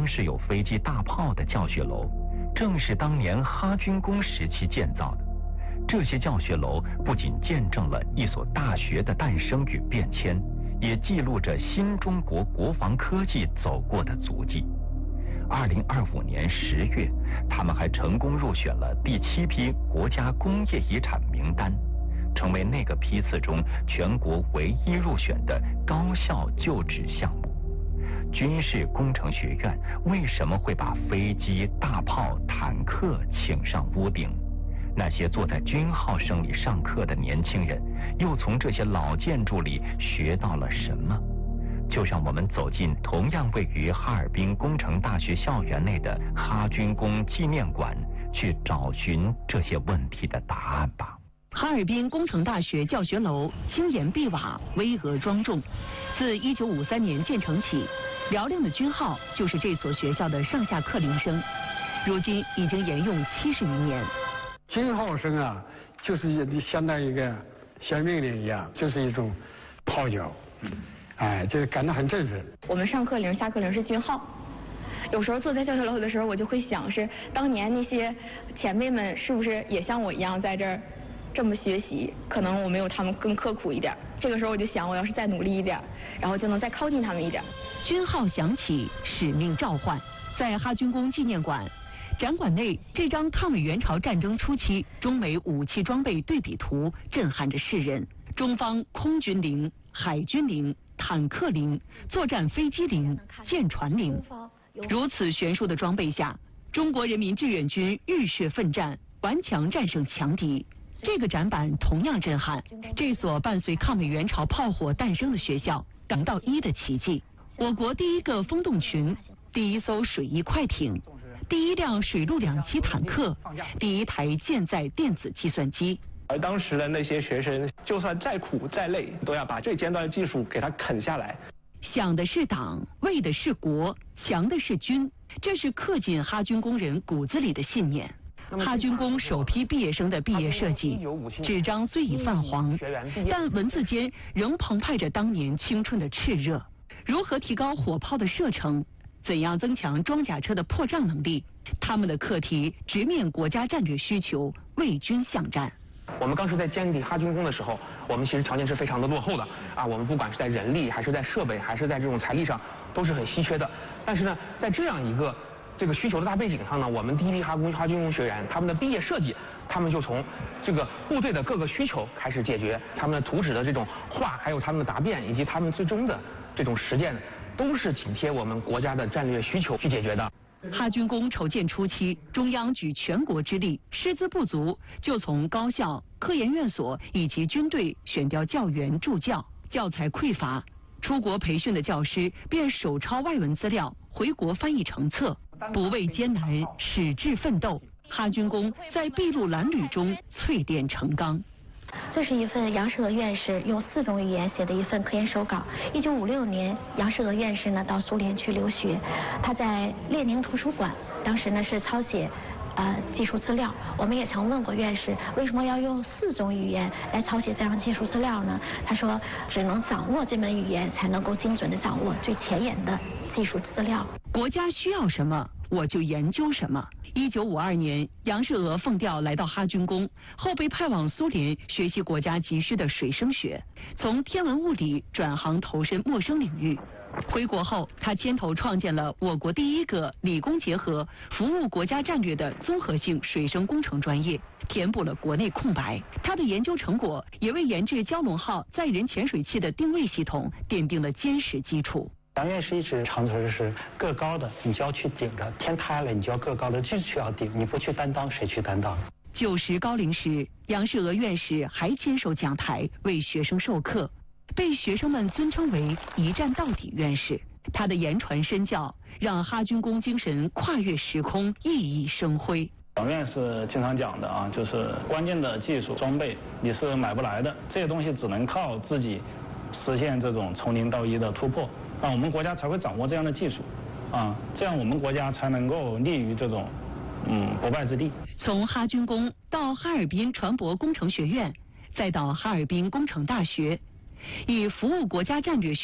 装饰有飞机大炮的教学楼，正是当年哈军工时期建造的。这些教学楼不仅见证了一所大学的诞生与变迁，也记录着新中国国防科技走过的足迹。2025年10月，他们还成功入选了第7批国家工业遗产名单，成为那个批次中全国唯一入选的高校就职项目。军事工程学院为什么会把飞机、大炮、坦克请上屋顶？那些坐在军号声里上课的年轻人，又从这些老建筑里学到了什么？就让我们走进同样位于哈尔滨工程大学校园内的哈军工纪念馆，去找寻这些问题的答案吧。 哈尔滨工程大学教学楼青岩碧瓦，巍峨庄重。自1953年建成起，嘹亮的军号就是这所学校的上下课铃声，如今已经沿用70余年。 军号声啊，就是相当于一个像命令一样，就是一种号角，就是感到很振奋。 我们上课铃、下课铃是军号。有时候坐在教学楼的时候，我就会想，是当年那些前辈们是不是也像我一样在这儿这么学习？可能我没有他们更刻苦一点。这个时候我就想，我要是再努力一点，然后就能再靠近他们一点。 军号响起，使命召唤。在哈军工纪念馆展馆内，这张抗美援朝战争初期中美武器装备对比图震撼着世人。中方空军零、海军零、坦克零、作战飞机零、舰船零。如此悬殊的装备下，中国人民志愿军浴血奋战，顽强战胜强敌。这个展板同样震撼这所伴随抗美援朝炮火诞生的学校港道1的奇迹。我国第一个风洞群，第一艘水翼快艇，第一辆水陆两栖坦克，第一台舰载电子计算机。 而当时的那些学生，就算再苦再累，都要把最尖端的技术给它啃下来。 想的是党，为的是国，降的是军，这是刻进哈军工人骨子里的信念。哈军工首批毕业生的毕业设计，纸张虽已泛黄，但文字间仍澎湃着当年青春的炽热。如何提高火炮的射程？怎样增强装甲车的破障能力？他们的课题直面国家战略需求，为军向战。 我们当时在建立哈军工的时候，我们其实条件是非常的落后的啊，我们不管是在人力，还是在设备，还是在这种财力上，都是很稀缺的。但是呢，在这样一个这个需求的大背景上呢，我们第一批哈军工学员他们的毕业设计，他们就从这个部队的各个需求开始解决，他们的图纸的这种画，还有他们的答辩，以及他们最终的这种实践，都是紧贴我们国家的战略需求去解决的。 哈军工筹建初期，中央举全国之力，师资不足，就从高校、科研院所以及军队选调教员助教，教材匮乏，出国培训的教师便手抄外文资料，回国翻译成册，不畏艰难，矢志奋斗。哈军工在筚路蓝缕中淬炼成钢。 这是一份杨世娥院士用4种语言写的一份科研手稿。1956年，杨世娥院士呢到苏联去留学，他在列宁图书馆，当时呢是抄写技术资料。我们也曾问过院士，为什么要用4种语言来抄写这样技术资料呢？他说，只能掌握这门语言，才能够精准地掌握最前沿的技术资料。 国家需要什么，我就研究什么。1952年，杨世娥奉调来到哈军工，后被派往苏联学习国家急需的水生学，从天文物理转行投身陌生领域。回国后，他牵头创建了我国第一个理工结合、服务国家战略的综合性水生工程专业，填补了国内空白。他的研究成果也为研制蛟龙号载人潜水器的定位系统奠定了坚实基础。 杨院士一直常说的是，个高的你就要去顶着，天塌了你就要个高的继续要顶，你不去担当，谁去担当 ？90高龄时，杨世娥院士还坚守讲台为学生授课，被学生们尊称为一战到底院士。他的言传身教让哈军工精神跨越时空，熠熠生辉。 杨院士经常讲的啊，就是关键的技术装备你是买不来的，这些东西只能靠自己实现这种从0到1的突破，我们国家才会掌握这样的技术这样我们国家才能够立于这种不败之地。 从哈军工到哈尔滨船舶工程学院，再到哈尔滨工程大学，以服务国家战略